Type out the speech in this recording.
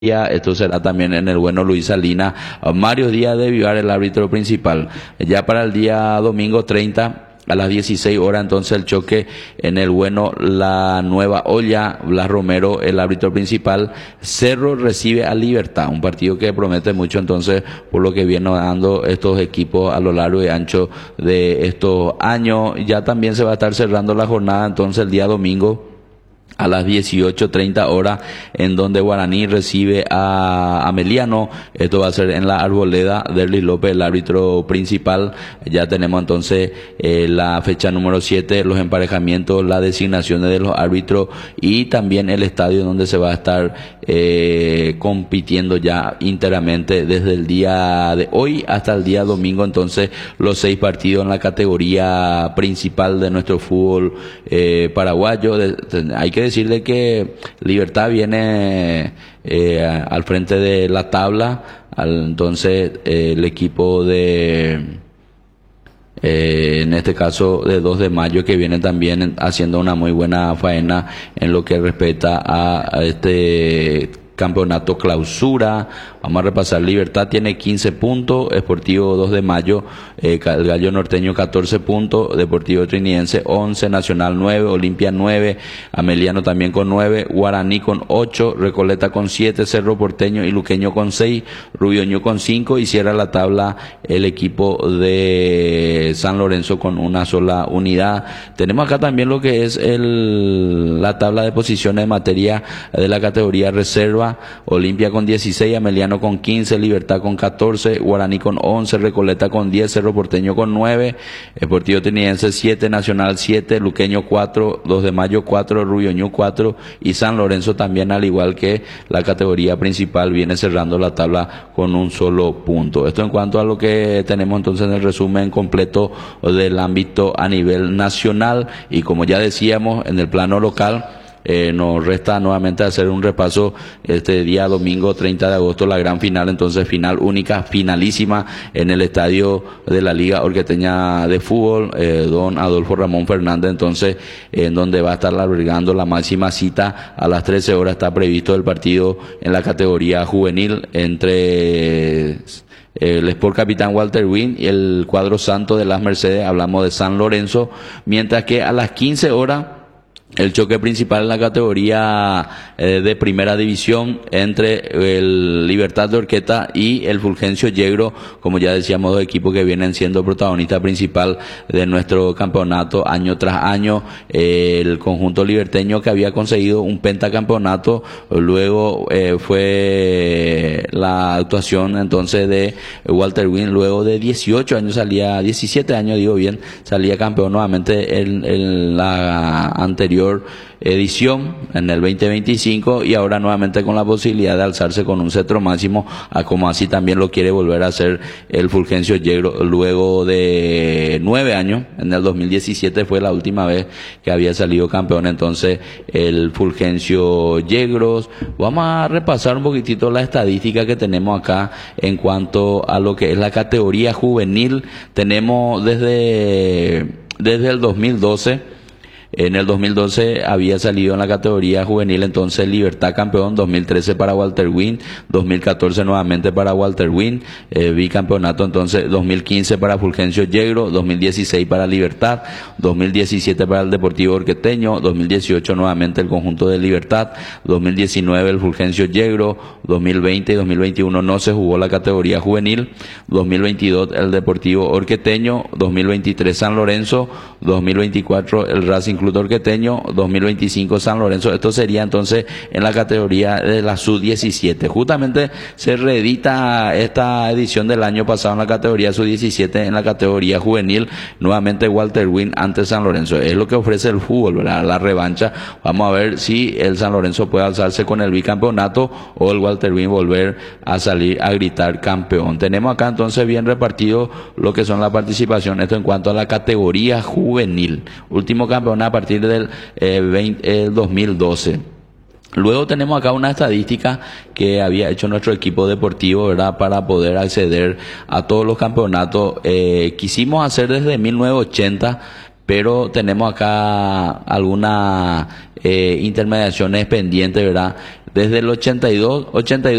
Esto será también en el bueno Luis Salina. Mario Díaz de Vivar, el árbitro principal. Ya para el día domingo 30 a las 16 horas, entonces el choque en el bueno La Nueva Olla, Blas Romero, el árbitro principal. Cerro recibe a Libertad, un partido que promete mucho entonces por lo que vienen dando estos equipos a lo largo y ancho de estos años. Ya también se va a estar cerrando la jornada entonces el día domingo a las 18:30 horas, en donde Guaraní recibe a Ameliano. Esto va a ser en la Arboleda. Derlis López, el árbitro principal. Ya tenemos entonces la fecha número 7, los emparejamientos, las designaciones de los árbitros y también el estadio donde se va a estar compitiendo ya íntegramente desde el día de hoy hasta el día domingo. Entonces los 6 partidos en la categoría principal de nuestro fútbol paraguayo. Hay que decirle que Libertad viene al frente de la tabla. Entonces el equipo de en este caso de 2 de mayo, que viene también haciendo una muy buena faena en lo que respecta a este campeonato clausura. Vamos a repasar. Libertad tiene 15 puntos, Sportivo 2 de mayo, el Gallo Norteño 14 puntos, Deportivo Trinidense 11, Nacional 9, Olimpia 9, Ameliano también con 9, Guaraní con 8, Recoleta con 7, Cerro Porteño y Luqueño con 6, Rubioño con 5 y cierra la tabla el equipo de San Lorenzo con una sola unidad. Tenemos acá también lo que es la tabla de posiciones en materia de la categoría reserva. Olimpia con 16, Ameliano con 15, Libertad con 14, Guaraní con 11, Recoleta con 10, Cerro Porteño con 9, Deportivo Trinidense 7, Nacional 7, Luqueño 4, 2 de mayo 4, Rubioño 4 y San Lorenzo también, al igual que la categoría principal, viene cerrando la tabla con un solo punto. Esto en cuanto a lo que tenemos entonces en el resumen completo del ámbito a nivel nacional. Y como ya decíamos, en el plano local, nos resta nuevamente hacer un repaso este día domingo 30 de agosto, la gran final, entonces final única, finalísima en el estadio de la Liga Orqueteña de Fútbol, don Adolfo Ramón Fernández, entonces en donde va a estar albergando la máxima cita. A las 13 horas está previsto el partido en la categoría juvenil entre el Sport Capitán Walter Wynn y el cuadro santo de las Mercedes, hablamos de San Lorenzo, mientras que a las 15 horas el choque principal en la categoría de primera división entre el Libertad de Orqueta y el Fulgencio Yegro, como ya decíamos, 2 equipos que vienen siendo protagonista principal de nuestro campeonato año tras año. El conjunto liberteño, que había conseguido un pentacampeonato, luego fue la actuación entonces de Walter Wynn, luego de 18 años 17 años digo bien, salía campeón nuevamente en la anterior edición en el 2025 y ahora nuevamente con la posibilidad de alzarse con un cetro máximo, a como así también lo quiere volver a hacer el Fulgencio Yegro luego de 9 años. En el 2017 fue la última vez que había salido campeón entonces el Fulgencio Yegros. Vamos a repasar un poquitito la estadística que tenemos acá en cuanto a lo que es la categoría juvenil. Tenemos desde el 2012. En el 2012 había salido en la categoría juvenil entonces Libertad campeón, 2013 para Walter Wynn, 2014 nuevamente para Walter Wynn, bicampeonato entonces 2015 para Fulgencio Yegro, 2016 para Libertad, 2017 para el Deportivo Orqueteño, 2018 nuevamente el conjunto de Libertad, 2019 el Fulgencio Yegro, 2020 y 2021 no se jugó la categoría juvenil, 2022 el Deportivo Orqueteño, 2023 San Lorenzo, 2024 el Racing Club Orqueteño, 2025 San Lorenzo. Esto sería entonces en la categoría de la sub-17. Justamente se reedita esta edición del año pasado en la categoría sub-17, en la categoría juvenil, nuevamente Walter Wynn ante San Lorenzo. Es lo que ofrece el fútbol, ¿verdad? La revancha. Vamos a ver si el San Lorenzo puede alzarse con el bicampeonato o el Walter Wynn volver a salir a gritar campeón. Tenemos acá entonces bien repartido lo que son la participación, esto en cuanto a la categoría juvenil. Último campeón a partir del 2012. Luego tenemos acá una estadística que había hecho nuestro equipo deportivo, ¿verdad? Para poder acceder a todos los campeonatos. Quisimos hacer desde 1980, pero tenemos acá algunas intermediaciones pendientes, ¿verdad? desde el 82